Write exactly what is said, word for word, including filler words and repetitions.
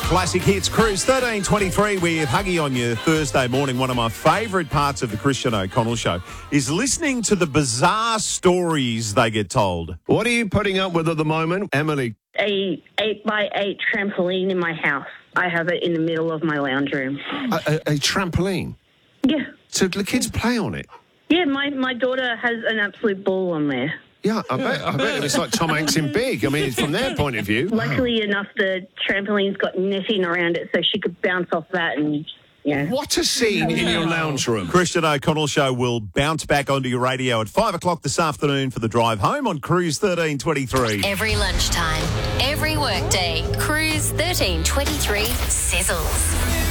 Classic Hits Cruise thirteen twenty-three with Huggy on your Thursday morning. One of my favourite parts of the Christian O'Connell show is listening to the bizarre stories they get told. What are you putting up with at the moment, Emily? A eight by eight trampoline in my house. I have it in the middle of my lounge room. A, a, a trampoline? Yeah. So the kids play on it? Yeah, my, my daughter has an absolute ball on there. Yeah, I bet, I bet it's like Tom Hanks in Big. I mean, it's from their point of view. Luckily enough, the trampoline's got netting around it so she could bounce off that and, yeah. What a scene in your lounge room. Christian O'Connell show will bounce back onto your radio at five o'clock this afternoon for the drive home on Cruise thirteen twenty-three. Every lunchtime, every workday, Cruise thirteen twenty-three sizzles.